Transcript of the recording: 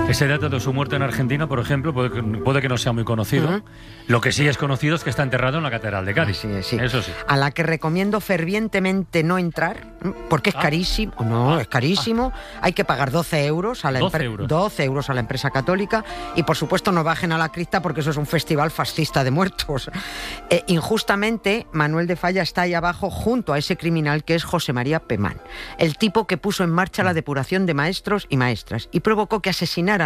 Ese dato de su muerte en Argentina, por ejemplo, puede que no sea muy conocido. Lo que sí es conocido es que está enterrado en la Catedral de Cádiz. Sí. Eso sí. A la que recomiendo fervientemente no entrar, porque es carísimo. No, es carísimo. Hay que pagar 12 euros a la 12 euros a la empresa católica. Y por supuesto no bajen a la cripta porque eso es un festival fascista de muertos. Injustamente, Manuel de Falla está ahí abajo junto a ese criminal que es José María Pemán, el tipo que puso en marcha la depuración de maestros y maestras y provocó que asesinaran